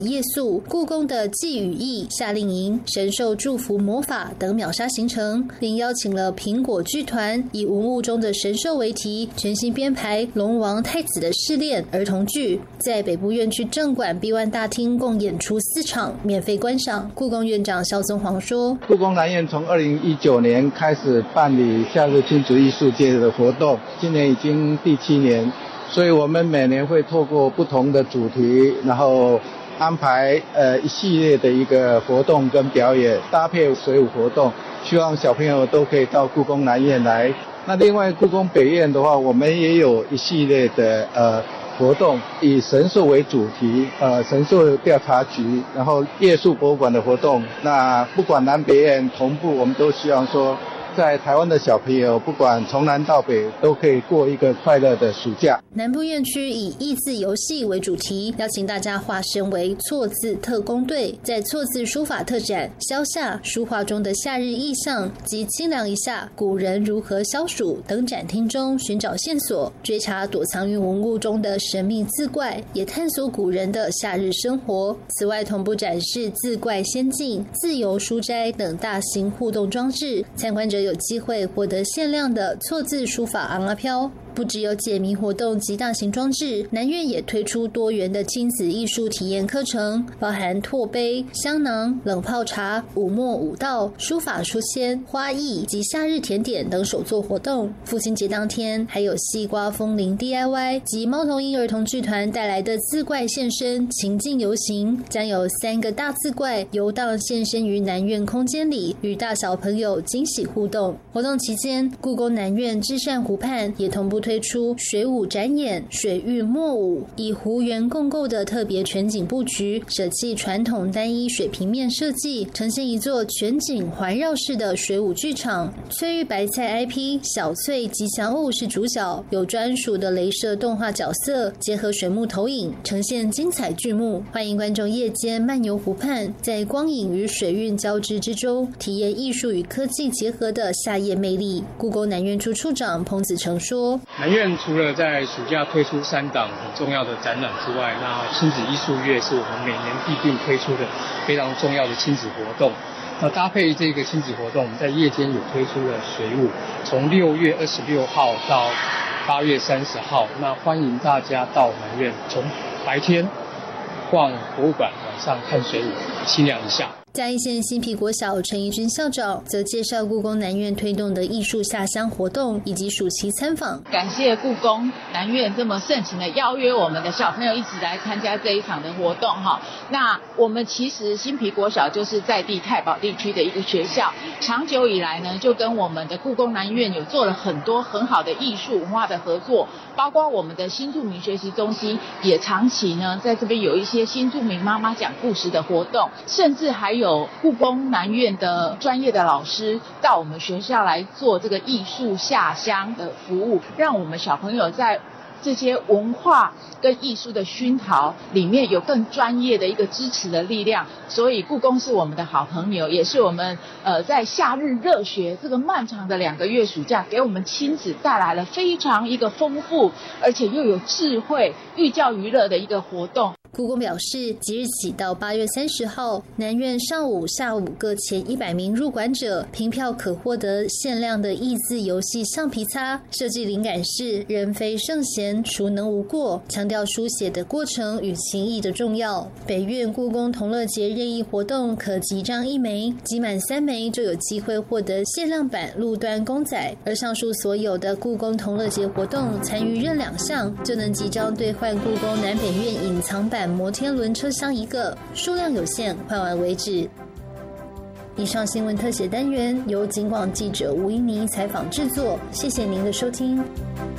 夜宿、故宫的祭雨役、夏令营、神兽祝福魔法等秒杀行程，并邀请了苹果剧团以文物中的神兽为题，全新编排龙王太子的试炼儿童剧，在北部院区正馆 B1 大厅共演出4场，免费观赏。故宫院长萧宗煌说， 故宫南院从2019年开始办理夏日亲子艺术节的活动，今年已经第7年，所以我们每年会透过不同的主题，然后安排一系列的一个活动跟表演，搭配水舞活动，希望小朋友都可以到故宫南院来。那另外故宫北院的话，我们也有一系列的活动，以神兽为主题，神兽调查局，然后夜宿博物馆的活动。那不管南北院同步，我们都希望说，在台湾的小朋友不管从南到北都可以过一个快乐的暑假。 南部院区以益字游戏为主题，邀请大家化身为错字特工队，在错字书法特展消夏书画中的夏日意象及清凉一下古人如何消暑等展厅中寻找线索，追查躲藏于文物中的神秘字怪，也探索古人的夏日生活。此外同步展示字怪仙境、自由书斋等大型互动装置，参观者有机会获得限量的错字书法昂阿飘。不只有解谜活动及大型装置，南院也推出多元的亲子艺术体验课程，包含拓杯、香囊、冷泡茶、舞墨舞道、书法书签、花艺及夏日甜点等手作活动。父亲节当天还有西瓜风铃 DIY 及猫头鹰儿童剧团带来的字怪现身情境游行，将有3个大字怪游荡现身于南院空间里，与大小朋友惊喜互动。活动期间，故宫南院至善湖畔也同步推出水舞展演、水域墨舞，以湖园共构的特别全景布局，舍弃传统单一水平面设计，呈现一座全景环绕式的水舞剧场。翠玉白菜 IP 小翠吉祥物是主角，有专属的雷射动画角色，结合水幕投影，呈现精彩剧目。欢迎观众夜间漫游湖畔，在光影与水韵交织之中，体验艺术与科技结合的夏夜魅力。故宫南院处处长彭子成说， 南院除了在暑假推出3档很重要的展览之外，那亲子艺术月是我们每年必定推出的非常重要的亲子活动。那搭配这个亲子活动，我们在夜间有推出了水舞，从6月26号到8月30号，那欢迎大家到南院，从白天逛博物馆，晚上看水舞，清凉一下。 嘉义县新埤国小陈怡君校长则介绍故宫南院推动的艺术下乡活动以及暑期参访。 感谢故宫南院这么盛情的邀约我们的小朋友一起来参加这一场的活动哈。那我们其实新埤国小就是在地太保地区的一个学校，长久以来呢就跟我们的故宫南院有做了很多很好的艺术文化的合作，包括我们的新住民学习中心也长期呢在这边有一些新住民妈妈讲故事的活动，甚至还有故宫南院的专业的老师到我们学校来做这个艺术下乡的服务，让我们小朋友在这些文化跟艺术的熏陶里面有更专业的一个支持的力量。所以故宫是我们的好朋友，也是我们在夏日热学这个漫长的2个月暑假给我们亲子带来了非常一个丰富而且又有智慧寓教于乐的一个活动。 故宫表示，即日起到8月30号，南院上午、下午各前100名入馆者凭票可获得限量的益字游戏橡皮擦，设计灵感是人非圣贤，孰能无过，强调书写的过程与情谊的重要。北院故宫同乐节任意活动可集章1枚，集满3枚就有机会获得限量版路端公仔，而上述所有的故宫同乐节活动参与任2项就能集章兑换故宫南北院隐藏版摩天轮车厢1个，数量有限，换完为止。以上新闻特写单元由警广记者吴依妮采访制作，谢谢您的收听。